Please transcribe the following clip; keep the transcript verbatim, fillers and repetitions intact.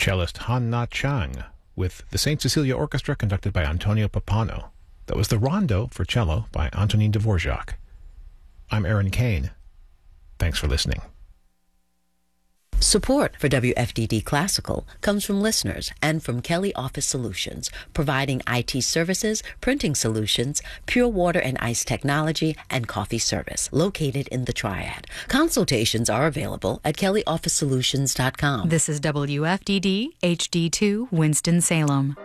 cellist Han Na Chang with the Saint Cecilia Orchestra conducted by Antonio Pappano. That was the Rondo for cello by Antonin Dvorak. I'm Aaron Kane. Thanks for listening. Support for W F D D Classical comes from listeners and from Kelly Office Solutions, providing I T services, printing solutions, pure water and ice technology, and coffee service, located in the Triad. Consultations are available at kelly office solutions dot com. This is W F D D H D two Winston-Salem.